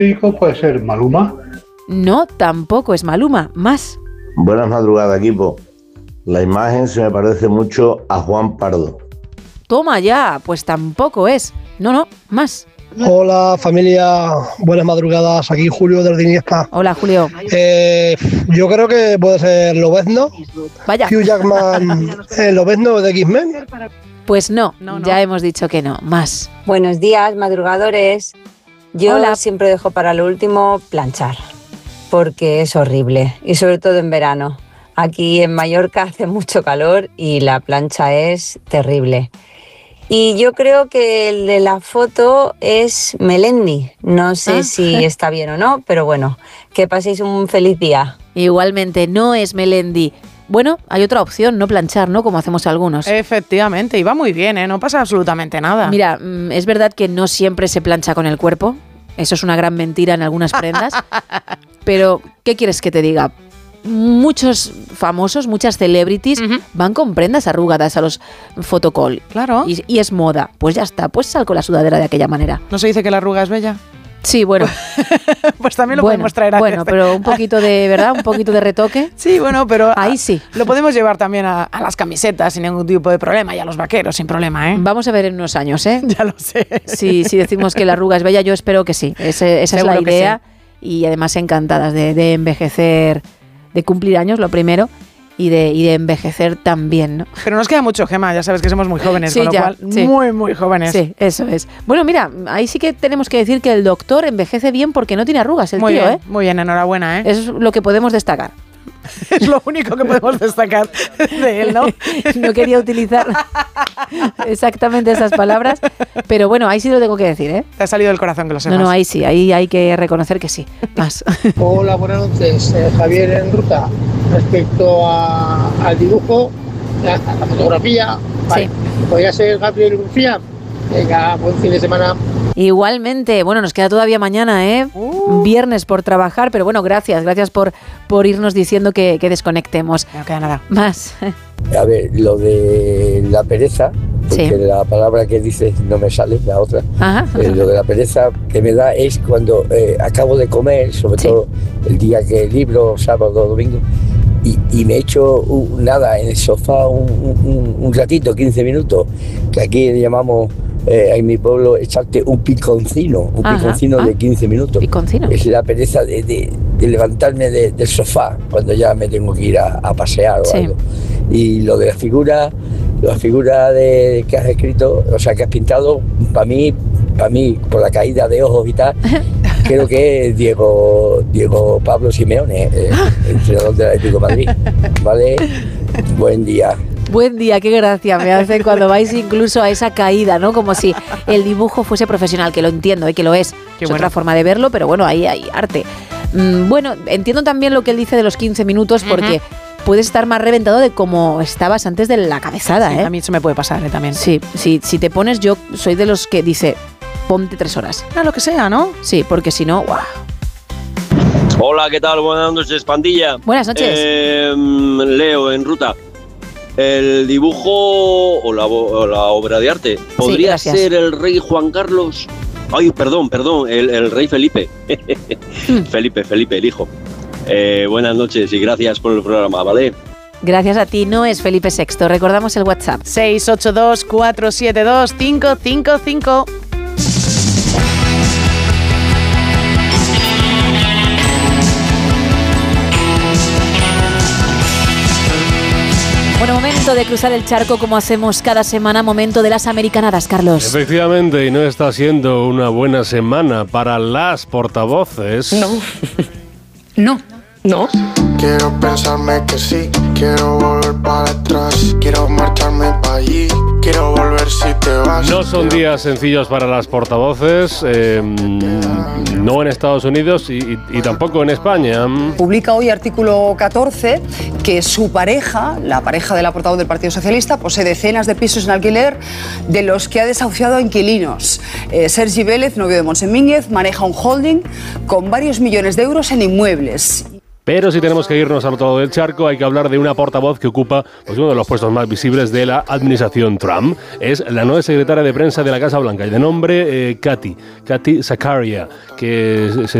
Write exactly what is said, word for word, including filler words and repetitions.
puede ser Maluma. No, tampoco es Maluma. Más. Buenas madrugadas, equipo. La imagen se me parece mucho a Juan Pardo. Toma ya, pues tampoco es. No, no, más. Hola familia, buenas madrugadas, aquí Julio desde Iniesta. Hola Julio. Eh, yo creo que puede ser Lobezno. Vaya. Hugh Jackman, eh, Lobezno de X-Men. Pues no, no, no, ya hemos dicho que no, más. Buenos días, madrugadores. Yo Hola. siempre dejo para lo último planchar, porque es horrible, y sobre todo en verano. Aquí en Mallorca hace mucho calor y la plancha es terrible. Y yo creo que el de la foto es Melendi. No sé ah. si está bien o no, pero bueno, que paséis un feliz día. Igualmente, no es Melendi. Bueno, hay otra opción, no planchar, ¿no? Como hacemos algunos. Efectivamente, y va muy bien, ¿eh? No pasa absolutamente nada. Mira, es verdad que no siempre se plancha con el cuerpo. Eso es una gran mentira en algunas prendas. Pero, ¿qué quieres que te diga? Muchos famosos, muchas celebrities uh-huh. van con prendas arrugadas a los photocall. Claro. Y, y es moda. Pues ya está, pues sal con la sudadera de aquella manera. ¿No se dice que la arruga es bella? Sí, bueno. Pues también lo bueno, podemos traer a Bueno, este. pero un poquito de, ¿verdad? Un poquito de retoque. Sí, bueno, pero... Ahí sí. Lo podemos llevar también a, a las camisetas sin ningún tipo de problema y a los vaqueros sin problema, ¿eh? Vamos a ver en unos años, ¿eh? Ya lo sé. Si, si decimos que la arruga es bella, yo espero que sí. Ese, esa Seguro es la idea. Sí. Y además encantadas de, de envejecer, de cumplir años, lo primero. Y de, y de envejecer también, ¿no? Pero nos queda mucho, Gemma, ya sabes que somos muy jóvenes, sí, con lo ya, cual, sí. muy, muy jóvenes. Sí, eso es. Bueno, mira, ahí sí que tenemos que decir que el doctor envejece bien porque no tiene arrugas, el muy tío, bien, ¿eh? Muy bien, enhorabuena, ¿eh? Eso es lo que podemos destacar. Es lo único que podemos destacar de él, ¿no? No quería utilizar exactamente esas palabras, pero bueno, ahí sí lo tengo que decir, ¿eh? Te ha salido del corazón que lo sepas. No, no, ahí sí, ahí hay que reconocer que sí. Más. Hola, buenas noches, eh, Javier en ruta. Respecto a, al dibujo, a, a la fotografía, vale. Sí. ¿Podría ser Gabriel García? Venga, buen fin de semana. Igualmente, bueno, nos queda todavía mañana, ¿eh? Uh. Viernes por trabajar, pero bueno, gracias, gracias por, por irnos diciendo que, que desconectemos. No queda nada. Más. A ver, lo de la pereza, porque sí. la palabra que dices no me sale, la otra. Ajá. Eh, lo de la pereza que me da es cuando eh, acabo de comer, sobre sí. todo el día que libro, sábado o domingo, y, y me echo un, nada en el sofá un, un, un ratito, quince minutos, que aquí le llamamos... Eh, en mi pueblo echarte un piconcino, un Ajá, piconcino ah, de quince minutos. Piconcino. Es la pereza de, de, de levantarme de, del sofá cuando ya me tengo que ir a, a pasear o sí. algo. Y lo de la figura, la figura de, que has escrito, o sea, que has pintado, para mí, para mí, por la caída de ojos y tal, creo que es Diego, Diego Pablo Simeone, eh, entrenador del Atlético de Madrid. ¿Vale? Buen día. Buen día, qué gracia me hace cuando vais incluso a esa caída, ¿no? Como si el dibujo fuese profesional, que lo entiendo, ¿eh? Que lo es. Qué es bueno. Otra forma de verlo, pero bueno, ahí hay arte. Mm, bueno, entiendo también lo que él dice de los quince minutos, porque uh-huh. puedes estar más reventado de como estabas antes de la cabezada, sí, ¿eh? A mí eso me puede pasar, ¿eh? También. Sí, sí, si te pones, yo soy de los que dice, ponte tres horas. Ah, lo que sea, ¿no? Sí, porque si no, ¡guau! Hola, ¿qué tal? Buenas noches, pandilla. Buenas noches. Eh, Leo, en ruta. El dibujo o la, o la obra de arte podría sí, ser el rey Juan Carlos. Ay, perdón, perdón, el, el rey Felipe. mm. Felipe, Felipe, el hijo. Eh, buenas noches y gracias por el programa, ¿vale? Gracias a ti, no es Felipe sexto. Recordamos el WhatsApp. seis ocho dos, cuatro siete dos, cinco cinco cinco. Bueno, momento de cruzar el charco como hacemos cada semana, momento de las americanadas, Carlos. Efectivamente, y no está siendo una buena semana para las portavoces. No, no, no. Quiero pensarme que sí, quiero volver para atrás, quiero marcharme para allí, quiero volver si te vas. No son días sencillos para las portavoces, eh, no en Estados Unidos y, y, y tampoco en España. Publica hoy artículo catorce que su pareja, la pareja de la portavoz del Partido Socialista, posee decenas de pisos en alquiler de los que ha desahuciado a inquilinos. Eh, Sergi Vélez, novio de Montse Mínguez, maneja un holding con varios millones de euros en inmuebles. Pero si tenemos que irnos al otro lado del charco, hay que hablar de una portavoz que ocupa pues, uno de los puestos más visibles de la administración Trump. Es la nueva secretaria de prensa de la Casa Blanca, y de nombre eh, Katy, Katy Zakaria, que se